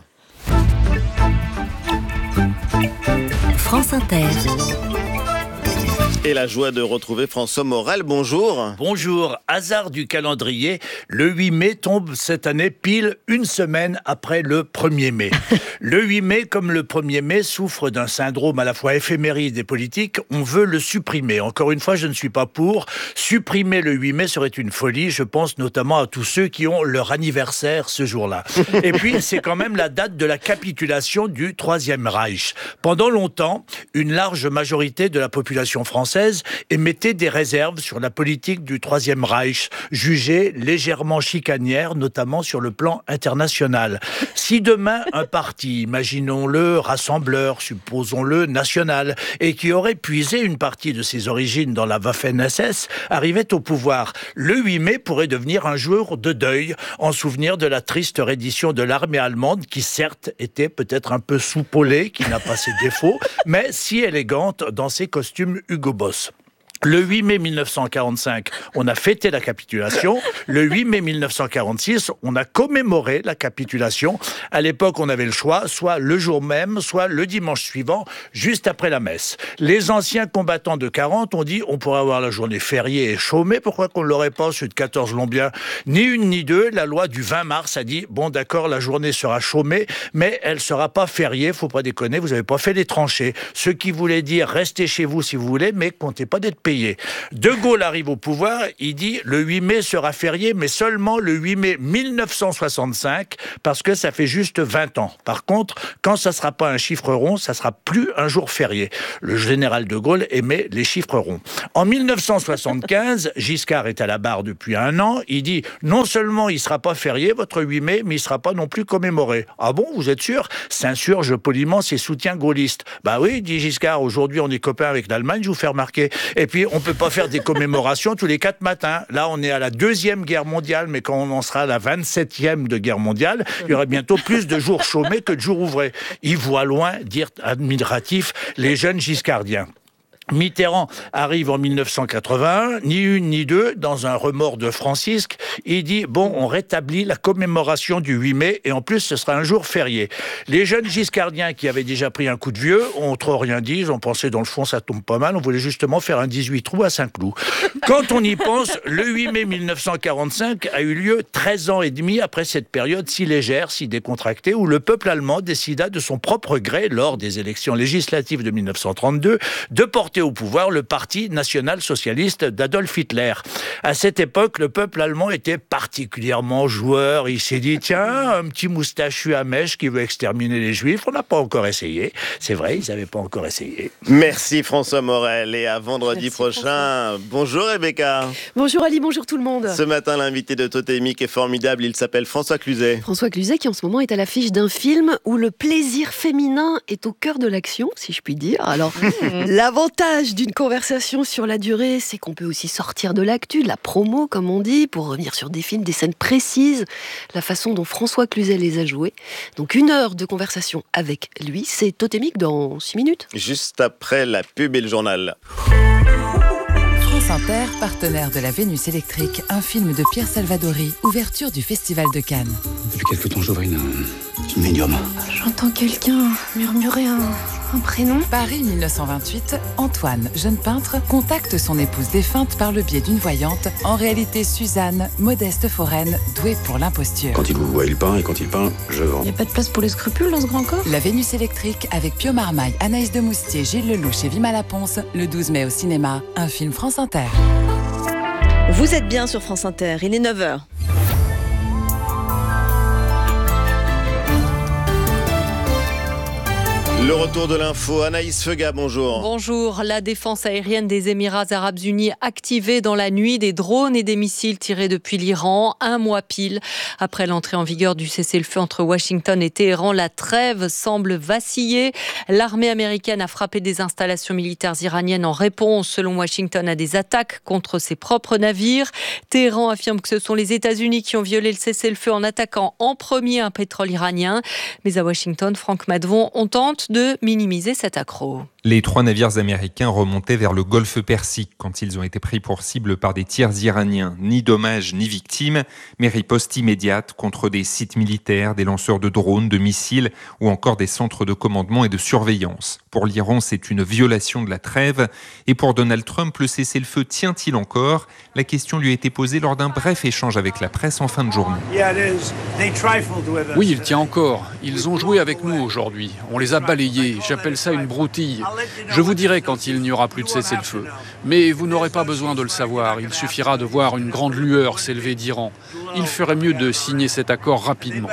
[SPEAKER 9] France Inter.
[SPEAKER 1] Et la joie de retrouver François Morel, bonjour.
[SPEAKER 12] Bonjour, hasard du calendrier, le huit mai tombe cette année pile une semaine après le premier mai. Le huit mai, comme le premier mai, souffre d'un syndrome à la fois éphéméride et politique, on veut le supprimer. Encore une fois, je ne suis pas pour. Supprimer le huit mai serait une folie, je pense notamment à tous ceux qui ont leur anniversaire ce jour-là. Et puis, c'est quand même la date de la capitulation du Troisième Reich. Pendant longtemps, une large majorité de la population française française émettait des réserves sur la politique du Troisième Reich, jugée légèrement chicanière, notamment sur le plan international. Si demain, un parti, imaginons-le rassembleur, supposons-le national, et qui aurait puisé une partie de ses origines dans la Waffen-S S, arrivait au pouvoir, le huit mai pourrait devenir un jour de deuil, en souvenir de la triste reddition de l'armée allemande, qui certes était peut-être un peu soupolée, qui n'a pas ses défauts, mais si élégante dans ses costumes Hugo Boss. Le huit mai mille neuf cent quarante-cinq, on a fêté la capitulation. Le huit mai mille neuf cent quarante-six, on a commémoré la capitulation. À l'époque, on avait le choix, soit le jour même, soit le dimanche suivant, juste après la messe. Les anciens combattants de quarante ont dit on pourrait avoir la journée fériée et chômée, pourquoi qu'on ne l'aurait pas, celui de quatorze Lombiens? Ni une ni deux, la loi du vingt mars a dit bon d'accord, la journée sera chômée, mais elle ne sera pas fériée, faut pas déconner, vous n'avez pas fait les tranchées. Ce qui voulait dire restez chez vous si vous voulez, mais comptez pas d'être payé. De Gaulle arrive au pouvoir, il dit le huit mai sera férié, mais seulement le huit mai mille neuf cent soixante-cinq, parce que ça fait juste vingt ans. Par contre, quand ça ne sera pas un chiffre rond, ça ne sera plus un jour férié. Le général de Gaulle aimait les chiffres ronds. En mille neuf cent soixante-quinze, Giscard est à la barre depuis un an, il dit non seulement il ne sera pas férié, votre huit mai, mais il ne sera pas non plus commémoré. Ah bon, vous êtes sûr? S'insurge poliment ses soutiens gaullistes. Bah oui, dit Giscard, aujourd'hui on est copains avec l'Allemagne, je vous fais remarquer. Et puis on ne peut pas faire des commémorations tous les quatre matins. Là, on est à la deuxième guerre mondiale, mais quand on en sera à la vingt-septième de guerre mondiale, il y aura bientôt plus de jours chômés que de jours ouvrés. Il voit loin, dire admiratif, les jeunes giscardiens. Mitterrand arrive en mille neuf cent quatre-vingt-un, ni une ni deux, dans un remords de Francisque, il dit, bon, on rétablit la commémoration du huit mai, et en plus, ce sera un jour férié. Les jeunes giscardiens qui avaient déjà pris un coup de vieux ont trop rien dit, ils ont pensé, dans le fond, ça tombe pas mal, on voulait justement faire un dix-huit trous à Saint-Cloud. Quand on y pense, le huit mai mille neuf cent quarante-cinq a eu lieu treize ans et demi après cette période si légère, si décontractée, où le peuple allemand décida de son propre gré, lors des élections législatives de mille neuf cent trente-deux, de porter au pouvoir le parti national-socialiste d'Adolf Hitler. À cette époque, le peuple allemand était particulièrement joueur. Il s'est dit, tiens, un petit moustachu à mèche qui veut exterminer les Juifs. On n'a pas encore essayé. C'est vrai, ils n'avaient pas encore essayé.
[SPEAKER 1] Merci François Morel et à vendredi
[SPEAKER 3] Merci,
[SPEAKER 1] prochain.
[SPEAKER 3] François.
[SPEAKER 1] Bonjour Rebecca.
[SPEAKER 13] Bonjour Ali, bonjour tout le monde.
[SPEAKER 1] Ce matin, l'invité de Totémique est formidable. Il s'appelle François Cluzet.
[SPEAKER 13] François Cluzet qui en ce moment est à l'affiche d'un film où le plaisir féminin est au cœur de l'action, si je puis dire. Alors, l'avantage d'une conversation sur la durée, c'est qu'on peut aussi sortir de l'actu, de la promo, comme on dit, pour revenir sur des films, des scènes précises, la façon dont François Cluzet les a joués. Donc une heure de conversation avec lui, c'est Totémique dans six minutes.
[SPEAKER 1] Juste après la pub et le journal.
[SPEAKER 6] France Inter, partenaire de la Vénus électrique, un film de Pierre Salvadori, ouverture du Festival de Cannes.
[SPEAKER 14] Depuis quelque temps, j'ouvre une, une médium.
[SPEAKER 15] J'entends quelqu'un murmurer un, un prénom.
[SPEAKER 6] Paris mille neuf cent vingt-huit, Antoine, jeune peintre, contacte son épouse défunte par le biais d'une voyante, en réalité Suzanne, modeste foraine, douée pour l'imposture.
[SPEAKER 14] Quand il vous voit, il peint, et quand il peint, je vends.
[SPEAKER 15] Il n'y a pas de place pour les scrupules dans ce grand corps.
[SPEAKER 6] La Vénus électrique avec Pio Marmaille, Anaïs de Moustier, Gilles Lelouch et Vima Laponce, le douze mai au cinéma, un film France Inter.
[SPEAKER 3] Vous êtes bien sur France Inter, il est neuf heures.
[SPEAKER 1] Le retour de l'info, Anaïs Feuga, bonjour.
[SPEAKER 16] Bonjour, la défense aérienne des Émirats Arabes Unis activée dans la nuit, des drones et des missiles tirés depuis l'Iran, un mois pile. Après l'entrée en vigueur du cessez-le-feu entre Washington et Téhéran, la trêve semble vaciller. L'armée américaine a frappé des installations militaires iraniennes en réponse, selon Washington, à des attaques contre ses propres navires. Téhéran affirme que ce sont les États-Unis qui ont violé le cessez-le-feu en attaquant en premier un pétrole iranien. Mais à Washington, Franck Madvon, on tente de minimiser cet accroc.
[SPEAKER 17] Les trois navires américains remontaient vers le golfe Persique quand ils ont été pris pour cible par des tirs iraniens. Ni dommages ni victimes, mais riposte immédiate contre des sites militaires, des lanceurs de drones, de missiles ou encore des centres de commandement et de surveillance. Pour l'Iran, c'est une violation de la trêve. Et pour Donald Trump, le cessez-le-feu tient-il encore ? La question lui a été posée lors d'un bref échange avec la presse en fin de journée.
[SPEAKER 18] Oui, il tient encore. Ils ont joué avec nous aujourd'hui. On les a balayés. J'appelle ça une broutille. Je vous dirai quand il n'y aura plus de cessez-le-feu. Mais vous n'aurez pas besoin de le savoir. Il suffira de voir une grande lueur s'élever d'Iran. il ferait mieux de signer cet accord rapidement.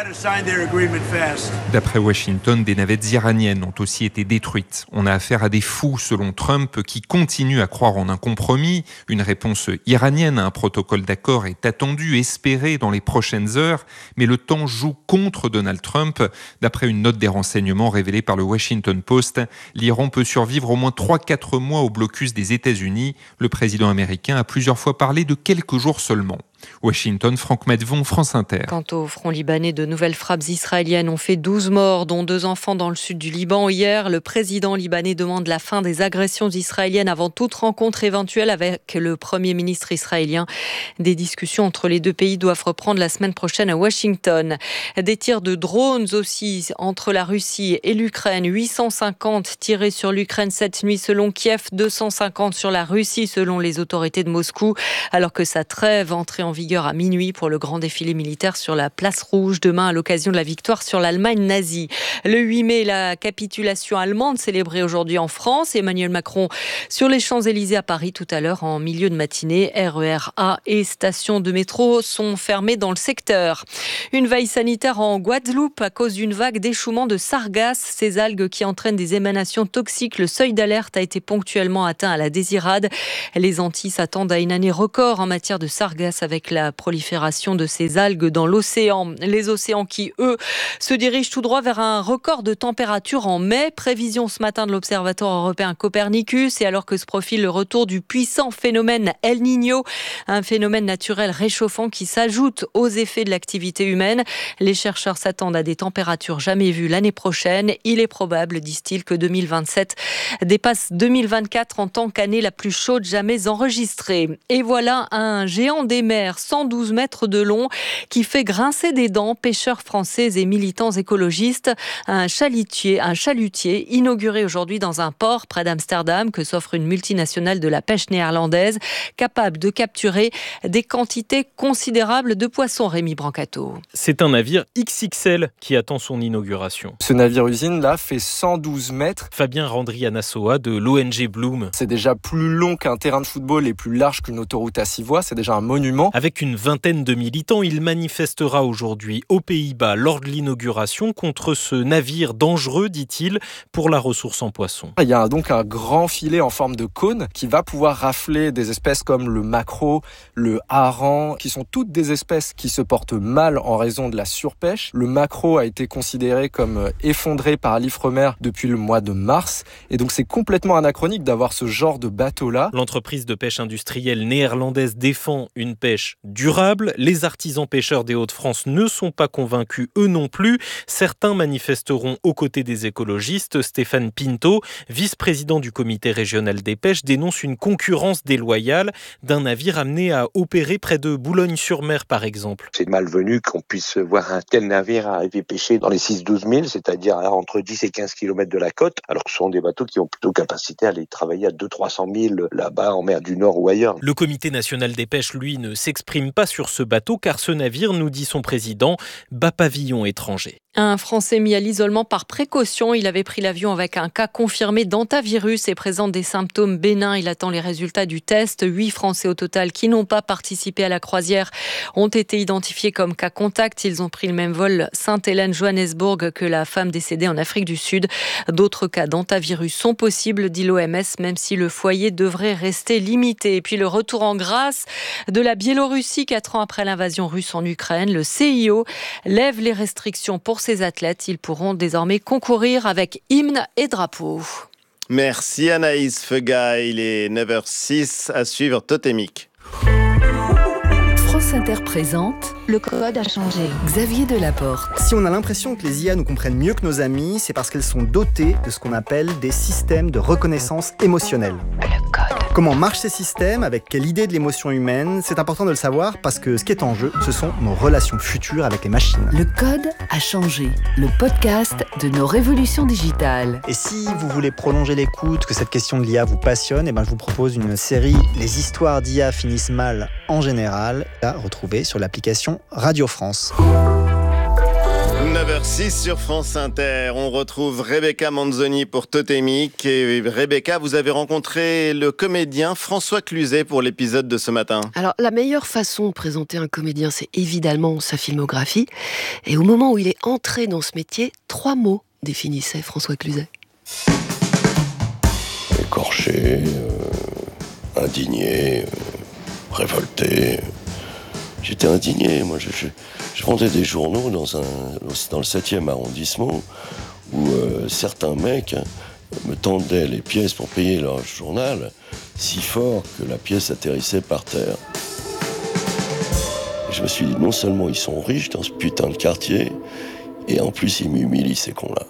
[SPEAKER 17] D'après Washington, des navettes iraniennes ont aussi été détruites. On a affaire à des fous, selon Trump, qui continuent à croire en un compromis. Une réponse iranienne à un protocole d'accord est attendue, espérée dans les prochaines heures, mais le temps joue contre Donald Trump. D'après une note des renseignements révélée par le Washington Post, l'Iran peut survivre au moins trois à quatre mois au blocus des États-Unis. Le président américain a plusieurs fois parlé de quelques jours seulement. Washington, Franck Medvon, France Inter.
[SPEAKER 16] Quant au front libanais, de nouvelles frappes israéliennes ont fait douze morts, dont deux enfants dans le sud du Liban. Hier, le président libanais demande la fin des agressions israéliennes avant toute rencontre éventuelle avec le Premier ministre israélien. Des discussions entre les deux pays doivent reprendre la semaine prochaine à Washington. Des tirs de drones aussi entre la Russie et l'Ukraine. huit cent cinquante tirés sur l'Ukraine cette nuit selon Kiev, deux cent cinquante sur la Russie selon les autorités de Moscou, alors que sa trêve entrait en en vigueur à minuit pour le grand défilé militaire sur la place Rouge demain à l'occasion de la victoire sur l'Allemagne nazie. Le huit mai, la capitulation allemande célébrée aujourd'hui en France. Emmanuel Macron sur les Champs-Élysées à Paris tout à l'heure en milieu de matinée. R E R A et stations de métro sont fermées dans le secteur. Une veille sanitaire en Guadeloupe à cause d'une vague d'échouement de sargasses. Ces algues qui entraînent des émanations toxiques. Le seuil d'alerte a été ponctuellement atteint à la Désirade. Les Antilles s'attendent à une année record en matière de sargasses avec la prolifération de ces algues dans l'océan. Les océans qui, eux, se dirigent tout droit vers un record de température en mai. Prévision ce matin de l'Observatoire européen Copernicus. Et alors que se profile le retour du puissant phénomène El Niño, un phénomène naturel réchauffant qui s'ajoute aux effets de l'activité humaine, les chercheurs s'attendent à des températures jamais vues l'année prochaine. Il est probable, disent-ils, que deux mille vingt-sept dépasse deux mille vingt-quatre en tant qu'année la plus chaude jamais enregistrée. Et voilà un géant des mers, cent douze mètres de long, qui fait grincer des dents pêcheurs français et militants écologistes. Un chalutier, un chalutier inauguré aujourd'hui dans un port près d'Amsterdam que s'offre une multinationale de la pêche néerlandaise, capable de capturer des quantités considérables de poissons. Rémi Brancato.
[SPEAKER 19] C'est un navire X X L qui attend son inauguration.
[SPEAKER 20] Ce navire-usine là fait cent douze mètres.
[SPEAKER 19] Fabien Randrianassoa de l'O N G Bloom.
[SPEAKER 20] C'est déjà plus long qu'un terrain de football et plus large qu'une autoroute à six voies. C'est déjà un monument.
[SPEAKER 19] Avec une vingtaine de militants, il manifestera aujourd'hui aux Pays-Bas lors de l'inauguration contre ce navire dangereux, dit-il, pour la ressource en poissons.
[SPEAKER 20] Il y a donc un grand filet en forme de cône qui va pouvoir rafler des espèces comme le maquereau, le hareng, qui sont toutes des espèces qui se portent mal en raison de la surpêche. Le maquereau a été considéré comme effondré par l'Ifremer depuis le mois de mars. Et donc c'est complètement anachronique d'avoir ce genre de bateau-là.
[SPEAKER 19] L'entreprise de pêche industrielle néerlandaise défend une pêche durable. Les artisans pêcheurs des Hauts-de-France ne sont pas convaincus, eux non plus. Certains manifesteront aux côtés des écologistes. Stéphane Pinto, vice-président du comité régional des pêches, dénonce une concurrence déloyale d'un navire amené à opérer près de Boulogne-sur-Mer, par exemple.
[SPEAKER 21] C'est malvenu qu'on puisse voir un tel navire arriver pêcher dans les six douze mille, c'est-à-dire entre dix et quinze kilomètres de la côte, alors que ce sont des bateaux qui ont plutôt capacité à aller travailler à deux cents à trois cents mille là-bas en mer du Nord ou ailleurs.
[SPEAKER 19] Le comité national des pêches, lui, ne s'exprime pas sur ce bateau car ce navire, nous dit son président, bat pavillon étranger.
[SPEAKER 16] Un Français mis à l'isolement par précaution. Il avait pris l'avion avec un cas confirmé d'hantavirus et présente des symptômes bénins. Il attend les résultats du test. Huit Français au total qui n'ont pas participé à la croisière ont été identifiés comme cas contact. Ils ont pris le même vol Sainte-Hélène-Johannesburg que la femme décédée en Afrique du Sud. D'autres cas d'hantavirus sont possibles, dit l'O M S, même si le foyer devrait rester limité. Et puis le retour en grâce de la Biélorussie, quatre ans après l'invasion russe en Ukraine. Le C I O lève les restrictions pour ces athlètes. Ils pourront désormais concourir avec hymne et drapeau.
[SPEAKER 1] Merci Anaïs Fega. Il est neuf heures six à suivre Totémique.
[SPEAKER 9] France Inter présente Le code a changé. Xavier Delaporte.
[SPEAKER 22] Si on a l'impression que les I A nous comprennent mieux que nos amis, c'est parce qu'elles sont dotées de ce qu'on appelle des systèmes de reconnaissance émotionnelle. Le code. Comment marchent ces systèmes, avec quelle idée de l'émotion humaine, c'est important de le savoir parce que ce qui est en jeu, ce sont nos relations futures avec les machines.
[SPEAKER 9] Le code a changé. Le podcast de nos révolutions digitales.
[SPEAKER 22] Et si vous voulez prolonger l'écoute, que cette question de l'I A vous passionne, eh ben je vous propose une série « Les histoires d'I A finissent mal en général » à retrouver sur l'application Radio France.
[SPEAKER 1] neuf heures six sur France Inter. On retrouve Rebecca Manzoni pour Totémique. Et Rebecca, vous avez rencontré le comédien François Cluzet pour l'épisode de ce matin.
[SPEAKER 13] Alors, la meilleure façon de présenter un comédien, c'est évidemment sa filmographie. Et au moment où il est entré dans ce métier, trois mots définissaient François Cluzet.
[SPEAKER 4] Écorché, euh, indigné, euh, révolté. J'étais indigné, moi. Je, je, je vendais des journaux dans, un, dans le septième arrondissement où euh, certains mecs me tendaient les pièces pour payer leur journal si fort que la pièce atterrissait par terre. Et je me suis dit, non seulement ils sont riches dans ce putain de quartier, et en plus ils m'humilient, ces cons-là.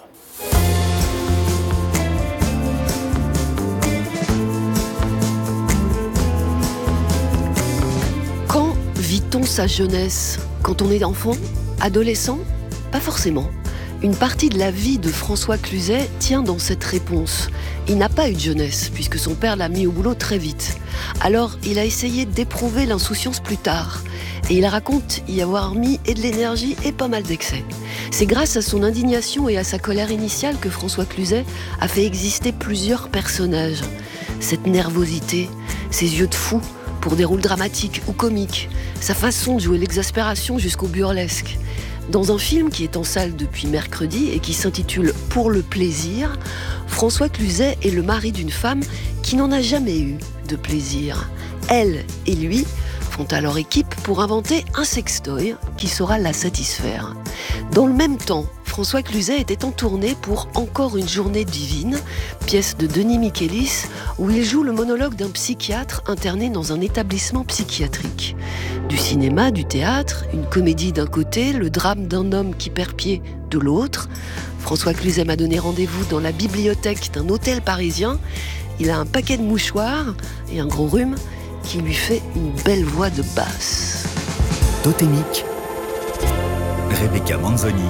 [SPEAKER 13] Vit-on sa jeunesse quand on est enfant, adolescent? Pas forcément. Une partie de la vie de François Cluzet tient dans cette réponse. Il n'a pas eu de jeunesse, puisque son père l'a mis au boulot très vite. Alors, il a essayé d'éprouver l'insouciance plus tard. Et il raconte y avoir mis et de l'énergie et pas mal d'excès. C'est grâce à son indignation et à sa colère initiale que François Cluzet a fait exister plusieurs personnages. Cette nervosité, ses yeux de fou, pour des rôles dramatiques ou comiques, sa façon de jouer l'exaspération jusqu'au burlesque. Dans un film qui est en salle depuis mercredi et qui s'intitule « Pour le plaisir », François Cluzet est le mari d'une femme qui n'en a jamais eu de plaisir. Elle et lui font alors équipe pour inventer un sextoy qui saura la satisfaire. Dans le même temps, François Cluzet était en tournée pour Encore une journée divine, pièce de Denis Michelis, où il joue le monologue d'un psychiatre interné dans un établissement psychiatrique. Du cinéma, du théâtre, une comédie d'un côté, le drame d'un homme qui perd pied de l'autre. François Cluzet m'a donné rendez-vous dans la bibliothèque d'un hôtel parisien. Il a un paquet de mouchoirs et un gros rhume qui lui fait une belle voix de basse.
[SPEAKER 5] Totémique, Rebecca Manzoni,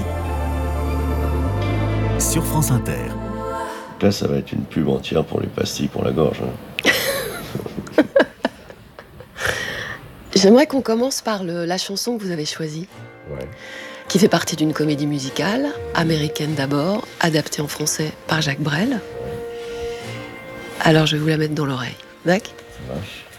[SPEAKER 5] sur France Inter.
[SPEAKER 4] Là, ça va être une pub entière pour les pastilles pour la gorge. Hein.
[SPEAKER 13] J'aimerais qu'on commence par le, la chanson que vous avez choisie,
[SPEAKER 4] ouais.
[SPEAKER 13] qui fait partie d'une comédie musicale, américaine d'abord, adaptée en français par Jacques Brel. Alors, je vais vous la mettre dans l'oreille. D'accord ?
[SPEAKER 4] Ça marche.